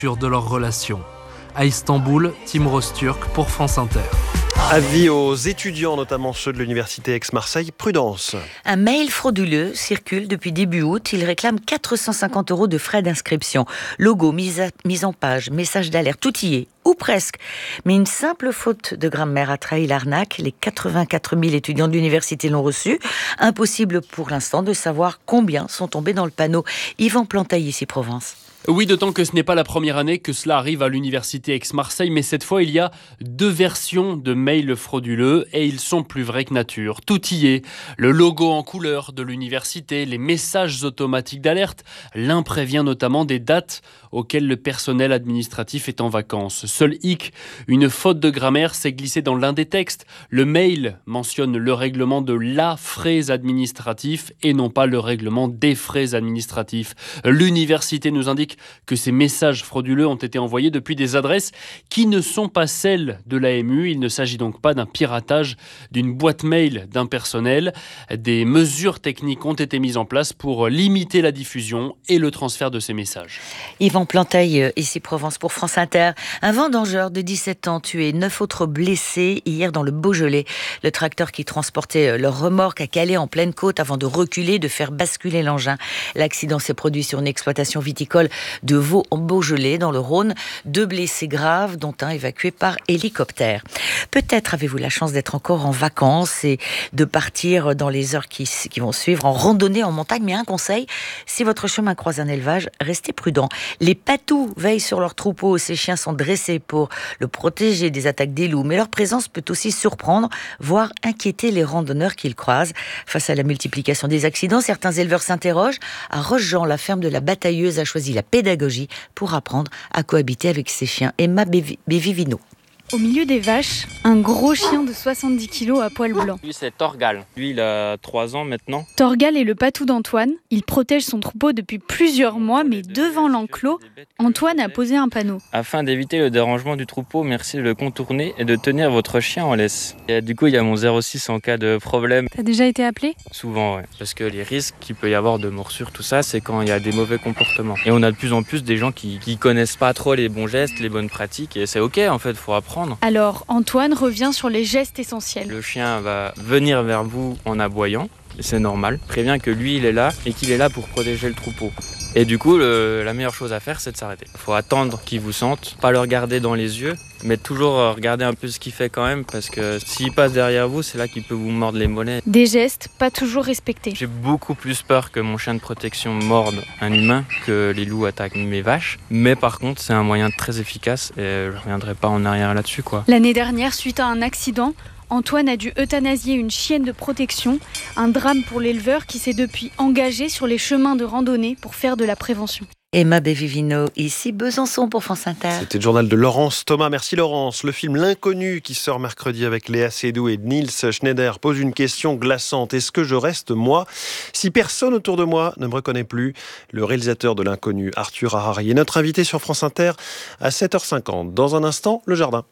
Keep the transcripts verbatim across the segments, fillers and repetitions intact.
de leur relation. À Istanbul, Tim Rosturk pour France Inter. Avis aux étudiants, notamment ceux de l'université Aix-Marseille, prudence. Un mail frauduleux circule depuis début août. Il réclame quatre cent cinquante euros de frais d'inscription. Logo, mise, à, mise en page, message d'alerte, tout y est, ou presque. Mais une simple faute de grammaire a trahi l'arnaque. Les quatre-vingt-quatre mille étudiants de l'université l'ont reçu. Impossible pour l'instant de savoir combien sont tombés dans le panneau. Yvan Plantaille, ici Provence. Oui, d'autant que ce n'est pas la première année que cela arrive à l'université Aix-Marseille, mais cette fois, il y a deux versions de mails frauduleux et ils sont plus vrais que nature. Tout y est. Le logo en couleur de l'université, les messages automatiques d'alerte. L'un prévient notamment des dates auxquelles le personnel administratif est en vacances. Seul hic, une faute de grammaire s'est glissée dans l'un des textes. Le mail mentionne le règlement de la frais administratif et non pas le règlement des frais administratifs. L'université nous indique que ces messages frauduleux ont été envoyés depuis des adresses qui ne sont pas celles de l'A M U. Il ne s'agit donc pas d'un piratage d'une boîte mail d'un personnel. Des mesures techniques ont été mises en place pour limiter la diffusion et le transfert de ces messages. Yvan Plantaille, ici Provence pour France Inter. Un vendangeur de dix-sept ans tué, neuf autres blessés hier dans le Beaujolais. Le tracteur qui transportait leur remorque a calé en pleine côte avant de reculer, de faire basculer l'engin. L'accident s'est produit sur une exploitation viticole de Vaux en Beaujolais, dans le Rhône. Deux blessés graves, dont un évacué par hélicoptère. Peut-être avez-vous la chance d'être encore en vacances et de partir dans les heures qui, qui vont suivre en randonnée en montagne. Mais un conseil, si votre chemin croise un élevage, restez prudent. Les patous veillent sur leur troupeau. Ces chiens sont dressés pour le protéger des attaques des loups. Mais leur présence peut aussi surprendre, voire inquiéter les randonneurs qu'ils croisent. Face à la multiplication des accidents, certains éleveurs s'interrogent. À Rochejean, la ferme de la Batailleuse a choisi la pédagogie pour apprendre à cohabiter avec ses chiens. Emma Bévivino. Au milieu des vaches, un gros chien de soixante-dix kilos à poil blanc. Lui, c'est Torgal. Lui, il a trois ans maintenant. Torgal est le patou d'Antoine. Il protège son troupeau depuis plusieurs mois, mais devant l'enclos, Antoine a posé un panneau. Afin d'éviter le dérangement du troupeau, merci de le contourner et de tenir votre chien en laisse. Et du coup, il y a mon zéro six en cas de problème. T'as déjà été appelé ? Souvent, ouais. Parce que les risques qu'il peut y avoir de morsure, tout ça, c'est quand il y a des mauvais comportements. Et on a de plus en plus des gens qui, qui connaissent pas trop les bons gestes, les bonnes pratiques. Et c'est ok, en fait, faut apprendre. Alors, Antoine revient sur les gestes essentiels. Le chien va venir vers vous en aboyant, c'est normal. Prévient que lui, il est là et qu'il est là pour protéger le troupeau. Et du coup, le, la meilleure chose à faire, c'est de s'arrêter. Il faut attendre qu'il vous sente, pas le regarder dans les yeux, mais toujours regarder un peu ce qu'il fait quand même, parce que s'il passe derrière vous, c'est là qu'il peut vous mordre les mollets. Des gestes pas toujours respectés. J'ai beaucoup plus peur que mon chien de protection morde un humain que les loups attaquent mes vaches. Mais par contre, c'est un moyen très efficace et je ne reviendrai pas en arrière là-dessus, quoi. L'année dernière, suite à un accident, Antoine a dû euthanasier une chienne de protection, un drame pour l'éleveur qui s'est depuis engagé sur les chemins de randonnée pour faire de la prévention. Emma Bévivino, ici Besançon pour France Inter. C'était le journal de Laurence Thomas. Merci Laurence. Le film L'Inconnu qui sort mercredi avec Léa Seydoux et Niels Schneider pose une question glaçante. Est-ce que je reste moi si personne autour de moi ne me reconnaît plus ? Le réalisateur de L'Inconnu, Arthur Harari, est notre invité sur France Inter à sept heures cinquante. Dans un instant, le jardin.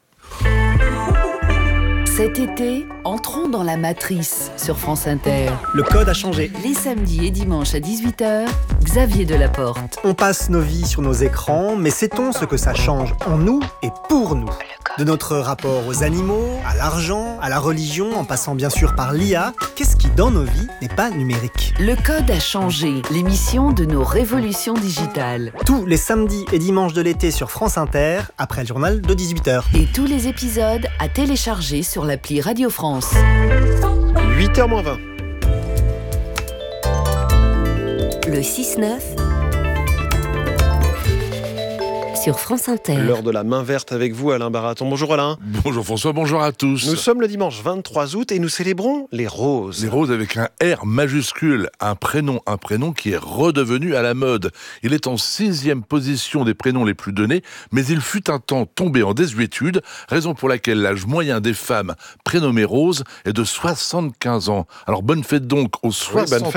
Cet été, entrons dans la matrice sur France Inter. Le code a changé. Les samedis et dimanches à dix-huit heures, Xavier Delaporte. On passe nos vies sur nos écrans, mais sait-on ce que ça change en nous et pour nous ? De notre rapport aux animaux, à l'argent, à la religion, en passant bien sûr par l'I A, qu'est-ce qui dans nos vies n'est pas numérique ? Le code a changé, l'émission de nos révolutions digitales. Tous les samedis et dimanches de l'été sur France Inter, après le journal de dix-huit heures. Et tous les épisodes à télécharger sur l'appli Radio France. huit heures moins vingt. Le six neuf sur France Inter. L'heure de la main verte avec vous, Alain Baraton. Bonjour Alain. Bonjour François, bonjour à tous. Nous sommes le dimanche vingt-trois août et nous célébrons les roses. Les roses avec un R majuscule, un prénom, un prénom qui est redevenu à la mode. Il est en sixième position des prénoms les plus donnés, mais il fut un temps tombé en désuétude, raison pour laquelle l'âge moyen des femmes prénommées Rose est de soixante-quinze ans. Alors bonne fête donc aux soixante... Oui, bonne fête.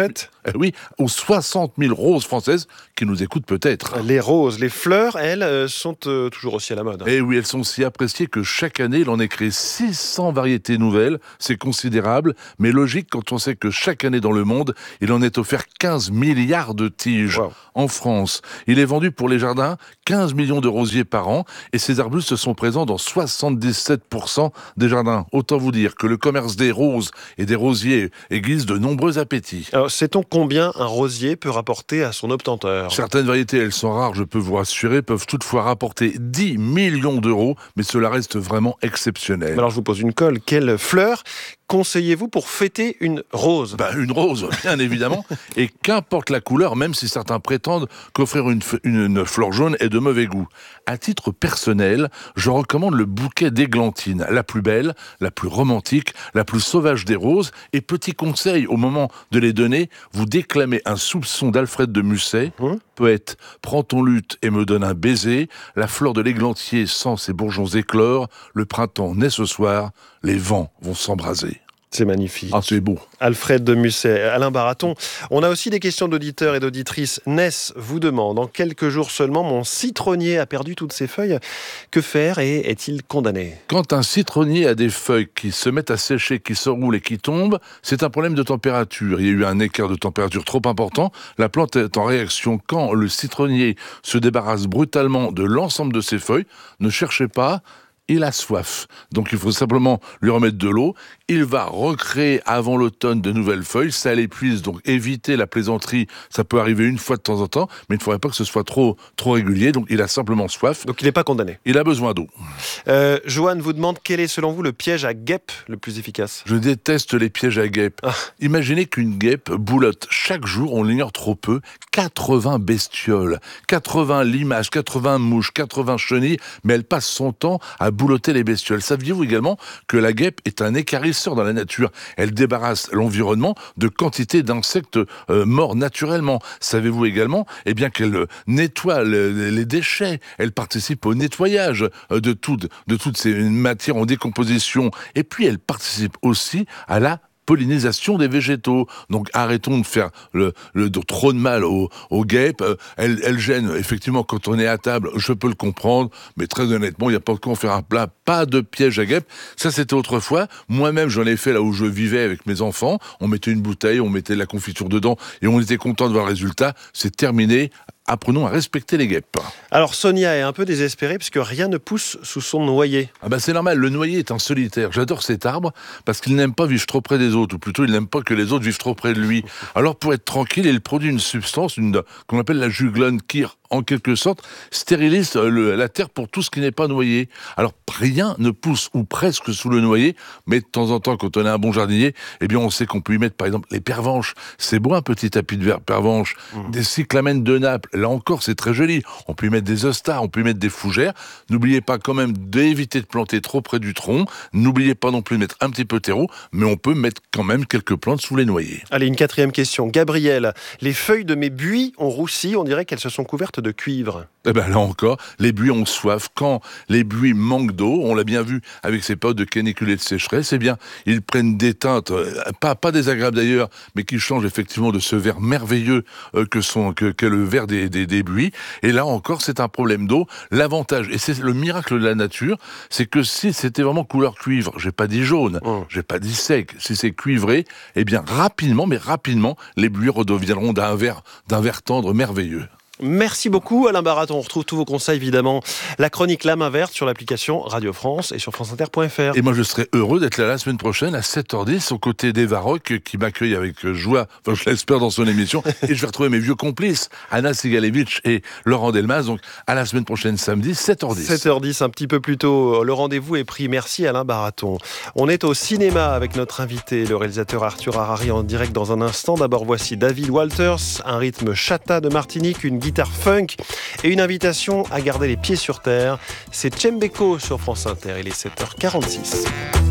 Eh oui, aux soixante mille roses françaises qui nous écoutent peut-être. Les roses, les fleurs, elles, euh, sont euh, toujours aussi à la mode. Eh oui, elles sont si appréciées que chaque année, il en est créé six cents variétés nouvelles. C'est considérable, mais logique quand on sait que chaque année dans le monde, il en est offert quinze milliards de tiges. Wow. En France, il est vendu pour les jardins quinze millions de rosiers par an et ces arbustes sont présents dans soixante-dix-sept pour cent des jardins. Autant vous dire que le commerce des roses et des rosiers aiguise de nombreux appétits. Alors, sait-on combien un rosier peut rapporter à son obtenteur ? Certaines variétés, elles sont rares, je peux vous rassurer, peuvent toutefois rapporter dix millions d'euros, mais cela reste vraiment exceptionnel. Alors je vous pose une colle, quelle fleur conseillez-vous pour fêter une rose ? Ben, une rose, bien évidemment, et qu'importe la couleur, même si certains prétendent qu'offrir une, une, une fleur jaune est de mauvais goût. À titre personnel, je recommande le bouquet d'églantine, la plus belle, la plus romantique, la plus sauvage des roses, et petit conseil, au moment de les donner, vous déclamez un soupçon d'Alfred de Musset, mmh. poète, prends ton luth et me donne un baiser, la fleur de l'églantier sent ses bourgeons éclore, le printemps naît ce soir, les vents vont s'embraser. C'est magnifique. Ah, c'est beau. Alfred de Musset, Alain Baraton. On a aussi des questions d'auditeurs et d'auditrices. Ness vous demande, en quelques jours seulement, mon citronnier a perdu toutes ses feuilles. Que faire et est-il condamné ? Quand un citronnier a des feuilles qui se mettent à sécher, qui se roulent et qui tombent, c'est un problème de température. Il y a eu un écart de température trop important. La plante est en réaction. Quand le citronnier se débarrasse brutalement de l'ensemble de ses feuilles, ne cherchez pas, il a soif. Donc il faut simplement lui remettre de l'eau. Il va recréer avant l'automne de nouvelles feuilles. Ça l'épuise, donc évitez la plaisanterie. Ça peut arriver une fois de temps en temps, mais il ne faudrait pas que ce soit trop, trop régulier. Donc il a simplement soif. Donc il n'est pas condamné. Il a besoin d'eau. Euh, Joanne vous demande quel est selon vous le piège à guêpe le plus efficace ? Je déteste les pièges à guêpe. Ah. Imaginez qu'une guêpe boulotte chaque jour, on l'ignore trop peu, quatre-vingts bestioles, quatre-vingts limaces, quatre-vingts mouches, quatre-vingts chenilles, mais elle passe son temps à boulotter les bestioles. Saviez-vous également que la guêpe est un écarisseur dans la nature ? Elle débarrasse l'environnement de quantité d'insectes euh, morts naturellement. Savez-vous également eh bien, qu'elle nettoie le, les déchets, elle participe au nettoyage de, tout, de toutes ces matières en décomposition, et puis elle participe aussi à la pollinisation des végétaux. Donc arrêtons de faire le, le, de, trop de mal aux, aux guêpes. Elles, elles gênent effectivement quand on est à table, je peux le comprendre, mais très honnêtement, il n'y a pas de quoi en faire un plat, pas de piège à guêpes. Ça c'était autrefois. Moi-même j'en ai fait là où je vivais avec mes enfants. On mettait une bouteille, on mettait de la confiture dedans et on était content de voir le résultat. C'est terminé. Apprenons à respecter les guêpes. Alors Sonia est un peu désespérée puisque rien ne pousse sous son noyer. Ah bah c'est normal, le noyer est un solitaire. J'adore cet arbre parce qu'il n'aime pas vivre trop près des autres, ou plutôt il n'aime pas que les autres vivent trop près de lui. Alors pour être tranquille, il produit une substance une, qu'on appelle la juglone qui, en quelque sorte, stérilise le, la terre pour tout ce qui n'est pas noyé. Alors rien ne pousse, ou presque, sous le noyer, mais de temps en temps, quand on est un bon jardinier, eh bien on sait qu'on peut y mettre par exemple les pervenches. C'est beau un petit tapis de verre pervenche, mmh. des cyclamènes de Naples. Là encore, c'est très joli. On peut y mettre des ostas, on peut y mettre des fougères. N'oubliez pas quand même d'éviter de planter trop près du tronc. N'oubliez pas non plus de mettre un petit peu de terreau, mais on peut mettre quand même quelques plantes sous les noyers. Allez, une quatrième question. Gabriel, les feuilles de mes buis ont roussi. On dirait qu'elles se sont couvertes de cuivre. Eh ben là encore, les buis ont soif. Quand les buis manquent d'eau, on l'a bien vu avec ces périodes de canicule et de sécheresse, eh bien, ils prennent des teintes, euh, pas, pas désagréables d'ailleurs, mais qui changent effectivement de ce vert merveilleux euh, que sont, que, qu'est le vert des, des, des buis. Et là encore, c'est un problème d'eau. L'avantage, et c'est le miracle de la nature, c'est que si c'était vraiment couleur cuivre, j'ai pas dit jaune, oh. j'ai pas dit sec, si c'est cuivré, eh bien, rapidement, mais rapidement, les buis redeviendront d'un vert, d'un vert tendre merveilleux. Merci beaucoup Alain Baraton. On retrouve tous vos conseils évidemment. La chronique La Main Verte sur l'application Radio France et sur france inter point f r. Et moi je serai heureux d'être là la semaine prochaine à sept heures dix aux côtés d'Eva Rock qui m'accueille avec joie, enfin je l'espère dans son émission. Et je vais retrouver mes vieux complices, Anna Sigalevitch et Laurent Delmas. Donc à la semaine prochaine samedi, sept heures dix. sept heures dix, un petit peu plus tôt. Le rendez-vous est pris. Merci Alain Baraton. On est au cinéma avec notre invité, le réalisateur Arthur Harari, en direct dans un instant. D'abord voici David Walters, un rythme chata de Martinique, une guitare funk et une invitation à garder les pieds sur terre. C'est Tchembeko sur France Inter, il est sept heures quarante-six.